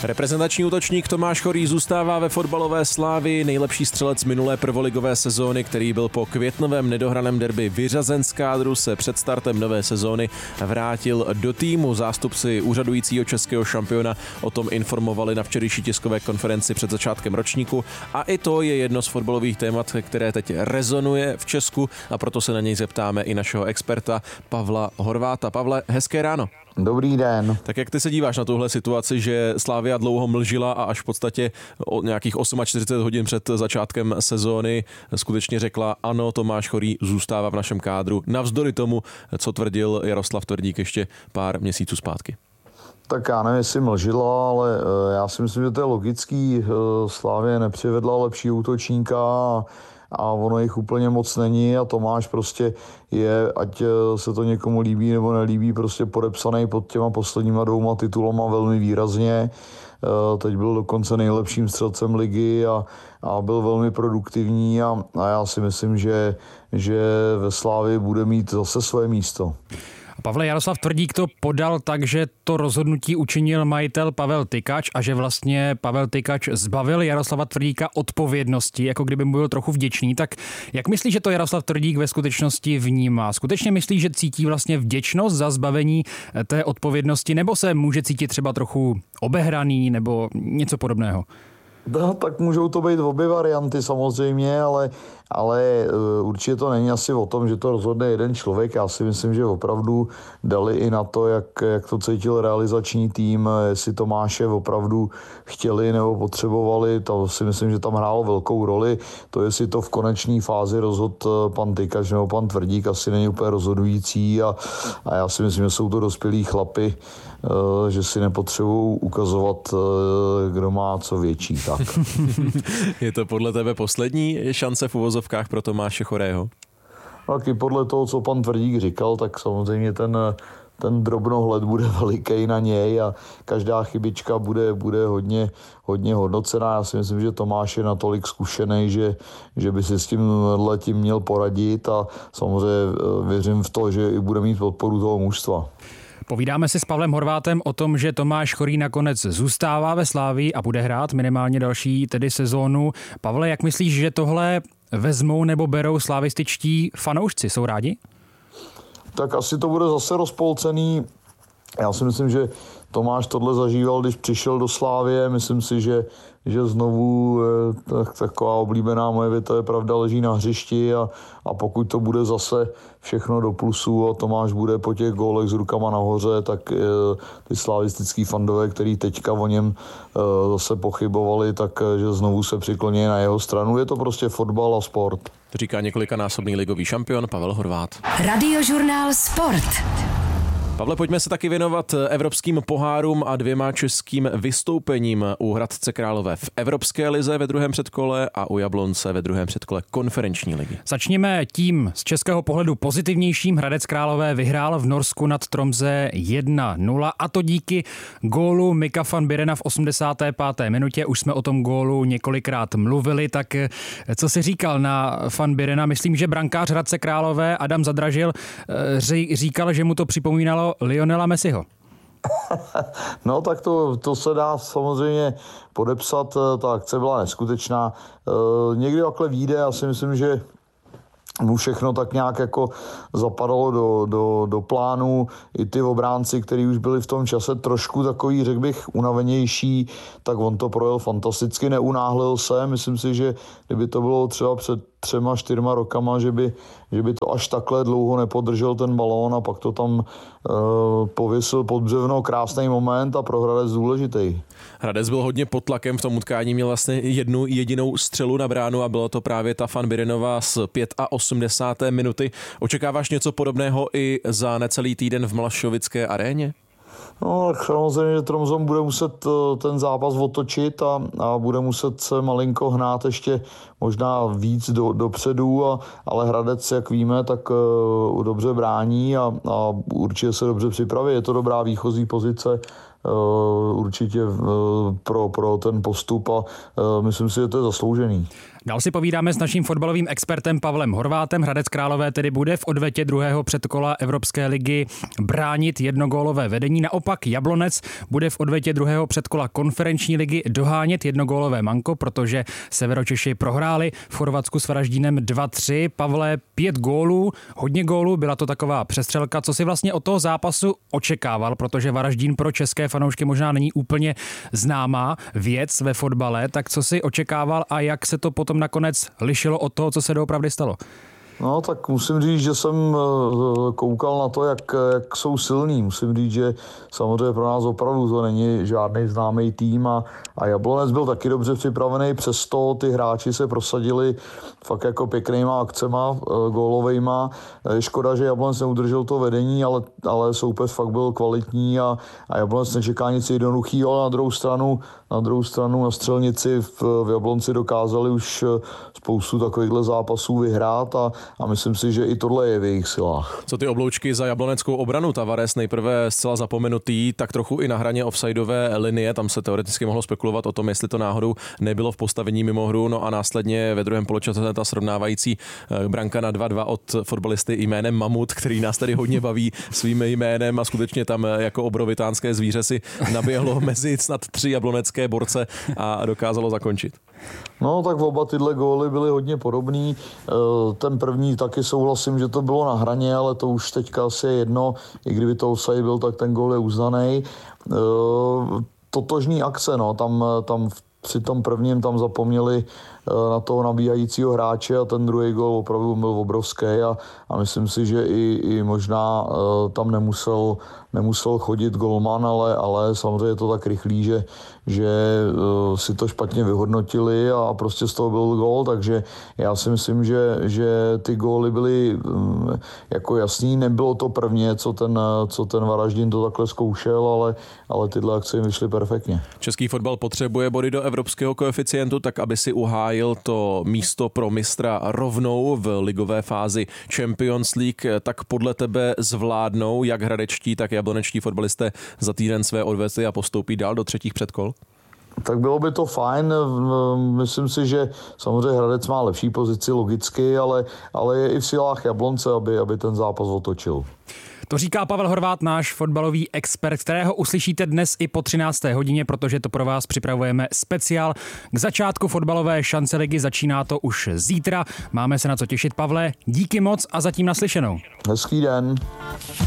Reprezentační útočník Tomáš Chorý zůstává ve fotbalové Slávii, nejlepší střelec minulé prvoligové sezóny, který byl po květnovém nedohraném derby vyřazen z kádru, se před startem nové sezóny vrátil do týmu. Zástupci úřadujícího českého šampiona o tom informovali na včerejší tiskové konferenci před začátkem ročníku a i to je jedno z fotbalových témat, které teď rezonuje v Česku, a proto se na něj zeptáme i našeho experta Pavla Horváta. Pavle, hezké ráno. Dobrý den. Tak jak ty se díváš na tuhle situaci, že Slavia dlouho mlžila a až v podstatě o nějakých 48 hodin před začátkem sezóny skutečně řekla ano, Tomáš Chorý zůstává v našem kádru, navzdory tomu, co tvrdil Jaroslav Tvrdík ještě pár měsíců zpátky? Tak já nevím, jestli mlžila, ale já si myslím, že to je logický. Slavia nepřivedla lepší útočníka a ono jich úplně moc není a Tomáš prostě je, ať se to někomu líbí nebo nelíbí, prostě podepsaný pod těma posledníma 2 titulama velmi výrazně. Teď byl dokonce nejlepším střelcem ligy a byl velmi produktivní a já si myslím, že ve Slavii bude mít zase svoje místo. Pavle, Jaroslav Tvrdík to podal tak, že to rozhodnutí učinil majitel Pavel Tykač a že vlastně Pavel Tykač zbavil Jaroslava Tvrdíka odpovědnosti, jako kdyby mu byl trochu vděčný. Tak jak myslíš, že to Jaroslav Tvrdík ve skutečnosti vnímá? Skutečně myslíš, že cítí vlastně vděčnost za zbavení té odpovědnosti, nebo se může cítit třeba trochu obehraný nebo něco podobného? No, tak můžou to být obě varianty samozřejmě, ale určitě to není asi o tom, že to rozhodne jeden člověk. Já si myslím, že opravdu dali i na to, jak to cítil realizační tým, jestli Tomáše opravdu chtěli nebo potřebovali. To si myslím, že tam hrálo velkou roli. To, jestli to v konečné fázi rozhodl pan Tykač nebo pan Tvrdík, asi není úplně rozhodující a já si myslím, že jsou to dospělí chlapi, že si nepotřebují ukazovat, kdo má co větší. Tak. Je to podle tebe poslední šance v uvozovkách pro Tomáše Chorého? Taky podle toho, co pan Tvrdík říkal, tak samozřejmě ten drobnohled bude veliký na něj a každá chybička bude hodně hodnocená. Já si myslím, že Tomáš je natolik zkušený, že by si s tím měl poradit a samozřejmě věřím v to, že i bude mít podporu toho mužstva. Povídáme si s Pavlem Horvátem o tom, že Tomáš Chorý nakonec zůstává ve Slavii a bude hrát minimálně další tedy sezónu. Pavle, jak myslíš, že tohle vezmou nebo berou slavističtí fanoušci? Jsou rádi? Tak asi to bude zase rozpolcený. Já si myslím, že Tomáš tohle zažíval, když přišel do Slavie. Myslím si, že znovu taková oblíbená moje věta je pravda leží na hřišti a pokud to bude zase všechno do plusu a Tomáš bude po těch gólech s rukama nahoře, tak ty slavistický fandové, který teďka o něm zase pochybovali, takže znovu se přikloní na jeho stranu. Je to prostě fotbal a sport. Říká několikanásobný ligový šampion Pavel Horvát. Radiožurnál Sport. Pavle, pojďme se taky věnovat evropským pohárům a 2 českým vystoupením u Hradce Králové v Evropské lize ve 2. předkole a u Jablonce ve 2. předkole konferenční ligy. Začněme tím z českého pohledu pozitivnějším. Hradec Králové vyhrál v Norsku nad Tromsø 1-0 a to díky gólu Mika van Birena v 85. minutě. Už jsme o tom gólu několikrát mluvili, tak co si říkal na van Birena? Myslím, že brankář Hradce Králové Adam Zadražil říkal, že mu to připomínalo Lionela Messiho. No tak to se dá samozřejmě podepsat, ta akce byla neskutečná. Někdy takhle vyjde, já si myslím, že mu všechno tak nějak jako zapadalo do plánu. I ty obránci, kteří už byli v tom čase trošku takový, řekl bych, unavenější, tak on to projel fantasticky, neunáhlil se. Myslím si, že kdyby to bylo třeba před 3-4 rokama, že by to až takhle dlouho nepodržel ten balón a pak to tam pověsil pod břevno. Krásný moment a pro Hradec důležitý. Hradec byl hodně pod tlakem v tom utkání, měl vlastně jednu jedinou střelu na bránu a byla to právě ta van Birenova z 85. minuty. Očekáváš něco podobného i za necelý týden v Mlašovické aréně? No, tak samozřejmě, že Tromsø bude muset ten zápas otočit a bude muset se malinko hnát ještě možná víc dopředu, ale Hradec, jak víme, tak dobře brání a určitě se dobře připraví. Je to dobrá výchozí pozice určitě pro ten postup a myslím si, že to je zasloužený. Dál si povídáme s naším fotbalovým expertem Pavlem Horvátem. Hradec Králové tedy bude v odvetě druhého předkola Evropské ligy bránit jednogólové vedení. Naopak Jablonec bude v odvetě druhého předkola konferenční ligy dohánět jednogólové manko, protože Severočeši prohráli v Chorvatsku s Varaždínem 2-3. Pavle, 5 gólů, hodně gólů, byla to taková přestřelka. Co si vlastně od toho zápasu očekával, protože Varaždín pro české fanoušky možná není úplně známá věc ve fotbale, tak co si očekával a jak se to potom nakonec lišilo od toho, co se doopravdy stalo? No, tak musím říct, že jsem koukal na to, jak jsou silní. Musím říct, že samozřejmě pro nás opravdu to není žádný známý tým a Jablonec byl taky dobře připravený, přesto ty hráči se prosadili fakt jako pěknýma akcema, gólovejma. Je škoda, že Jablonec neudržel to vedení, ale soupeř fakt byl kvalitní a Jablonec nečeká nic jednoduchého, ale na druhou stranu na Střelnici v Jablonci dokázali už spoustu takovýchhle zápasů vyhrát a myslím si, že i tohle je v jejich silách. Co ty obloučky za jabloneckou obranu? Tavares nejprve zcela zapomenutý, tak trochu i na hraně offsideové linie, tam se teoreticky mohlo spekulovat o tom, jestli to náhodou nebylo v postavení mimo hru, no a následně ve druhém poločase ta srovnávající branka na 2-2 od fotbalisty jménem Mamut, který nás tady hodně baví svým jménem a skutečně tam jako obrovitánské zvíře si naběhlo mezi snad 3 jablonecké borce a dokázalo zakončit. No, tak oba tyhle góly byly hodně podobný. Ten první taky souhlasím, že to bylo na hraně, ale to už teďka asi je jedno. I kdyby to offside byl, tak ten gól je uznaný. Totožný akce, no, tam při tom prvním tam zapomněli na toho nabíhajícího hráče a ten druhý gól opravdu byl obrovský a myslím si, že i možná tam nemusel chodit golman, ale samozřejmě je to tak rychlý, že si to špatně vyhodnotili a prostě z toho byl gól, takže já si myslím, že ty góly byly jako jasný. Nebylo to prvně, co ten Varaždin to takhle zkoušel, ale tyhle akce jim vyšly perfektně. Český fotbal potřebuje body do evropského koeficientu, tak aby si uhájil to místo pro mistra rovnou v ligové fázi Champions League, tak podle tebe zvládnou jak hradečtí, tak jablonečtí fotbalisté za týden své odvety a postoupí dál do třetích předkol? Tak bylo by to fajn, myslím si, že samozřejmě Hradec má lepší pozici logicky, ale je i v silách Jablonce, aby ten zápas otočil. To říká Pavel Horvát, náš fotbalový expert, kterého uslyšíte dnes i po 13. hodině, protože to pro vás připravujeme speciál. K začátku fotbalové šance ligy začíná to už zítra. Máme se na co těšit, Pavle. Díky moc a zatím naslyšenou. Hezký den.